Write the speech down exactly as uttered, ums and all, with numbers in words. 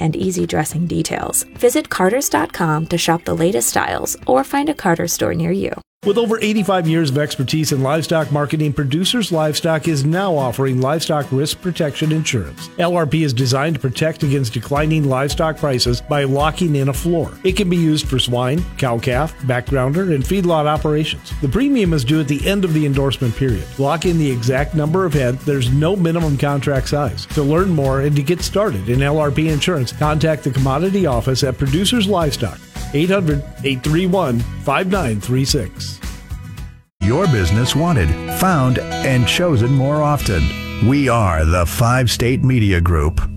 and easy dressing details. Visit Carter's dot com to shop the latest styles or find a Carter store near you. With over eighty-five years of expertise in livestock marketing, Producers Livestock is now offering livestock risk protection insurance. L R P is designed to protect against declining livestock prices by locking in a floor. It can be used for swine, cow-calf, backgrounder, and feedlot operations. The premium is due at the end of the endorsement period. Lock in the exact number of head. There's no minimum contract size. To learn more and to get started in L R P insurance, contact the Commodity Office at Producers Livestock, eight hundred, eight three one, five nine three six. Your business wanted, found, and chosen more often. We are the Five State Media Group.